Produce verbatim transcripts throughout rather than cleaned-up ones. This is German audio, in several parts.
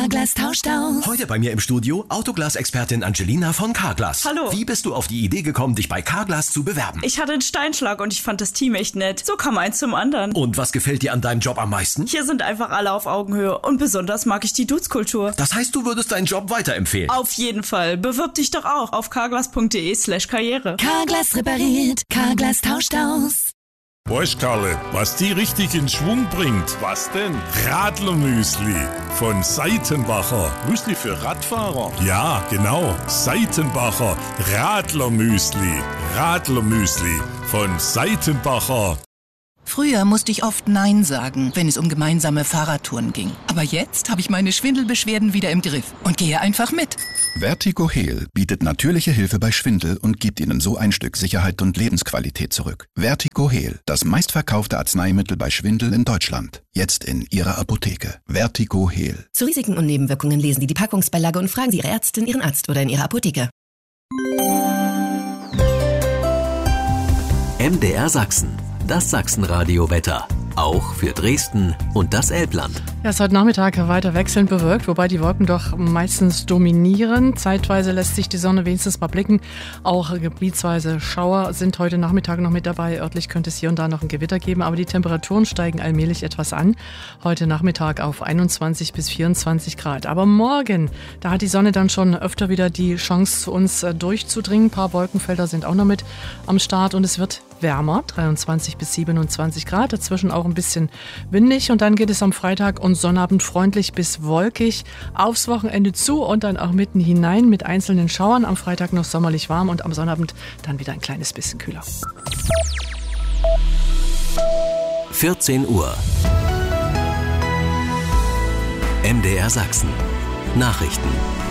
Carglass tauscht aus. Heute bei mir im Studio Autoglas-Expertin Angelina von Carglass. Hallo. Wie bist du auf die Idee gekommen, dich bei Carglass zu bewerben? Ich hatte einen Steinschlag und ich fand das Team echt nett. So kam eins zum anderen. Und was gefällt dir an deinem Job am meisten? Hier sind einfach alle auf Augenhöhe und besonders mag ich die Dudes-Kultur. Das heißt, du würdest deinen Job weiterempfehlen? Auf jeden Fall. Bewirb dich doch auch auf carglass.de slash karriere. Carglass repariert, Carglass tauscht aus. Weißt Karle, was die richtig in Schwung bringt? Was denn? Radlermüsli von Seitenbacher. Müsli für Radfahrer? Ja, genau. Seitenbacher Radlermüsli. Radlermüsli von Seitenbacher. Früher musste ich oft Nein sagen, wenn es um gemeinsame Fahrradtouren ging. Aber jetzt habe ich meine Schwindelbeschwerden wieder im Griff und gehe einfach mit. Vertigo-Heal bietet natürliche Hilfe bei Schwindel und gibt Ihnen so ein Stück Sicherheit und Lebensqualität zurück. Vertigo-Heal, das meistverkaufte Arzneimittel bei Schwindel in Deutschland. Jetzt in Ihrer Apotheke. Vertigo-Heal. Zu Risiken und Nebenwirkungen lesen Sie die Packungsbeilage und fragen Sie Ihre Ärztin, Ihren Arzt oder in Ihrer Apotheke. M D R Sachsen. Das Sachsenradio-Wetter. Auch für Dresden und das Elbland. Ja, es ist heute Nachmittag weiter wechselnd bewölkt, wobei die Wolken doch meistens dominieren. Zeitweise lässt sich die Sonne wenigstens mal blicken. Auch gebietsweise Schauer sind heute Nachmittag noch mit dabei. Örtlich könnte es hier und da noch ein Gewitter geben, aber die Temperaturen steigen allmählich etwas an. Heute Nachmittag auf einundzwanzig bis vierundzwanzig Grad. Aber morgen, da hat die Sonne dann schon öfter wieder die Chance, zu uns durchzudringen. Ein paar Wolkenfelder sind auch noch mit am Start und es wird wärmer, dreiundzwanzig bis siebenundzwanzig Grad, dazwischen auch ein bisschen windig und dann geht es am Freitag und Sonnabend freundlich bis wolkig aufs Wochenende zu und dann auch mitten hinein mit einzelnen Schauern. Am Freitag noch sommerlich warm und am Sonnabend dann wieder ein kleines bisschen kühler. vierzehn Uhr. M D R Sachsen. Nachrichten.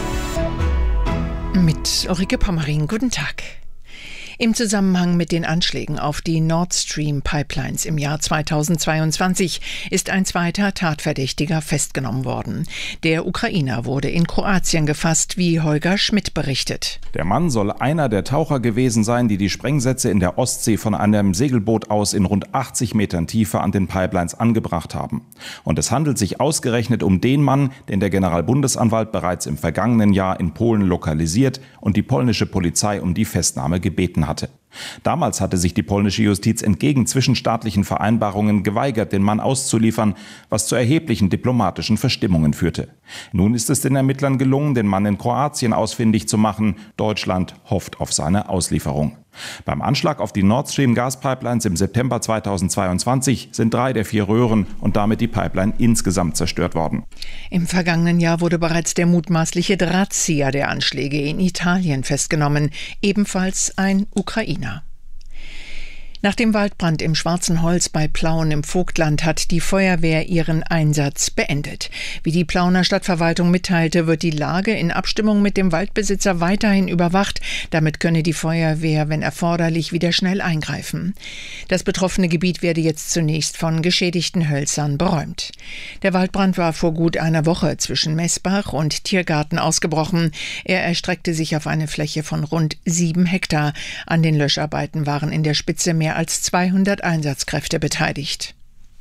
Mit Ulrike Pommerin. Guten Tag. Im Zusammenhang mit den Anschlägen auf die Nord Stream Pipelines im Jahr zweitausendzweiundzwanzig ist ein zweiter Tatverdächtiger festgenommen worden. Der Ukrainer wurde in Kroatien gefasst, wie Holger Schmidt berichtet. Der Mann soll einer der Taucher gewesen sein, die die Sprengsätze in der Ostsee von einem Segelboot aus in rund achtzig Metern Tiefe an den Pipelines angebracht haben. Und es handelt sich ausgerechnet um den Mann, den der Generalbundesanwalt bereits im vergangenen Jahr in Polen lokalisiert und die polnische Polizei um die Festnahme gebeten hatte. Damals hatte sich die polnische Justiz entgegen zwischenstaatlichen Vereinbarungen geweigert, den Mann auszuliefern, was zu erheblichen diplomatischen Verstimmungen führte. Nun ist es den Ermittlern gelungen, den Mann in Kroatien ausfindig zu machen. Deutschland hofft auf seine Auslieferung. Beim Anschlag auf die Nord Stream Gaspipelines im September zweitausendzweiundzwanzig sind drei der vier Röhren und damit die Pipeline insgesamt zerstört worden. Im vergangenen Jahr wurde bereits der mutmaßliche Drahtzieher der Anschläge in Italien festgenommen, ebenfalls ein Ukrainer. Nach dem Waldbrand im Schwarzen Holz bei Plauen im Vogtland hat die Feuerwehr ihren Einsatz beendet. Wie die Plauener Stadtverwaltung mitteilte, wird die Lage in Abstimmung mit dem Waldbesitzer weiterhin überwacht. Damit könne die Feuerwehr, wenn erforderlich, wieder schnell eingreifen. Das betroffene Gebiet werde jetzt zunächst von geschädigten Hölzern beräumt. Der Waldbrand war vor gut einer Woche zwischen Messbach und Tiergarten ausgebrochen. Er erstreckte sich auf eine Fläche von rund sieben Hektar. An den Löscharbeiten waren in der Spitze mehr als zweihundert Einsatzkräfte beteiligt.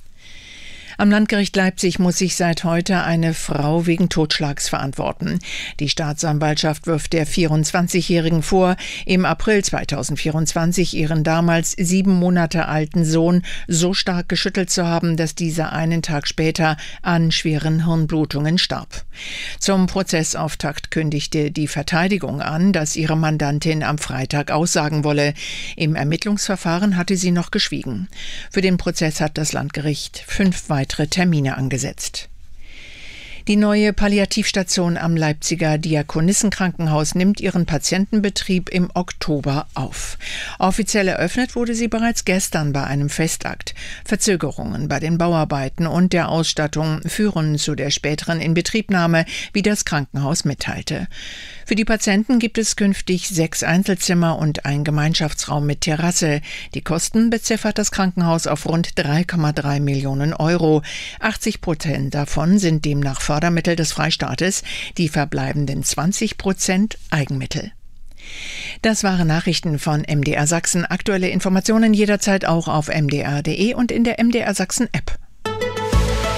Am Landgericht Leipzig muss sich seit heute eine Frau wegen Totschlags verantworten. Die Staatsanwaltschaft wirft der vierundzwanzigjährigen vor, im April zweitausendvierundzwanzig ihren damals sieben Monate alten Sohn so stark geschüttelt zu haben, dass dieser einen Tag später an schweren Hirnblutungen starb. Zum Prozessauftakt kündigte die Verteidigung an, dass ihre Mandantin am Freitag aussagen wolle. Im Ermittlungsverfahren hatte sie noch geschwiegen. Für den Prozess hat das Landgericht fünf weitere Termine angesetzt. Die neue Palliativstation am Leipziger Diakonissenkrankenhaus nimmt ihren Patientenbetrieb im Oktober auf. Offiziell eröffnet wurde sie bereits gestern bei einem Festakt. Verzögerungen bei den Bauarbeiten und der Ausstattung führen zu der späteren Inbetriebnahme, wie das Krankenhaus mitteilte. Für die Patienten gibt es künftig sechs Einzelzimmer und einen Gemeinschaftsraum mit Terrasse. Die Kosten beziffert das Krankenhaus auf rund drei Komma drei Millionen Euro. achtzig Prozent davon sind demnach Fördermittel des Freistaates, die verbleibenden zwanzig Prozent Eigenmittel. Das waren Nachrichten von M D R Sachsen. Aktuelle Informationen jederzeit auch auf m d r punkt d e und in der M D R Sachsen App.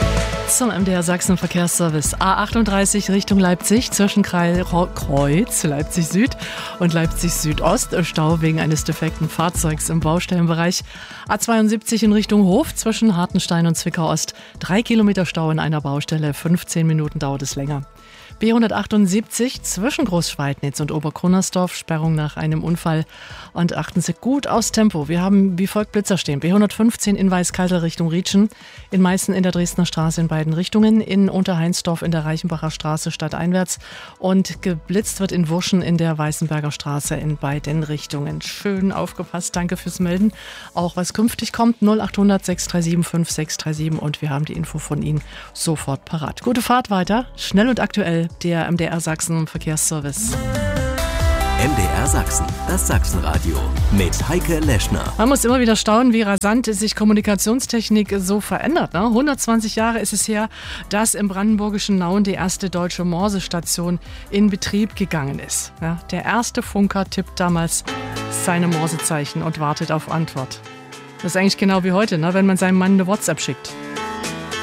Zum M D R Sachsen Verkehrsservice. A achtunddreißig Richtung Leipzig zwischen Kreuz, Leipzig Süd und Leipzig Südost. Stau wegen eines defekten Fahrzeugs im Baustellenbereich. A zweiundsiebzig in Richtung Hof zwischen Hartenstein und Zwickau Ost. Drei Kilometer Stau in einer Baustelle. fünfzehn Minuten dauert es länger. B hundertachtundsiebzig zwischen Großschweidnitz und Obergrunnersdorf, Sperrung nach einem Unfall. Und achten Sie gut aufs Tempo. Wir haben wie folgt Blitzer stehen. B hundertfünfzehn in Weißkalter Richtung Rietschen, in Meißen in der Dresdner Straße in beiden Richtungen, in Unterheinsdorf in der Reichenbacher Straße stadteinwärts und geblitzt wird in Wurschen in der Weißenberger Straße in beiden Richtungen. Schön aufgepasst, danke fürs Melden. Auch was künftig kommt, null achthundert sechs drei sieben fünf sechs drei sieben und wir haben die Info von Ihnen sofort parat. Gute Fahrt weiter, schnell und aktuell. Der M D R Sachsen Verkehrsservice. M D R Sachsen, das Sachsenradio mit Heike Leschner. Man muss immer wieder staunen, wie rasant sich Kommunikationstechnik so verändert. Ne? hundertzwanzig Jahre ist es her, dass im brandenburgischen Nauen die erste deutsche Morsestation in Betrieb gegangen ist. Ja, der erste Funker tippt damals seine Morsezeichen und wartet auf Antwort. Das ist eigentlich genau wie heute, ne? Wenn man seinem Mann eine WhatsApp schickt.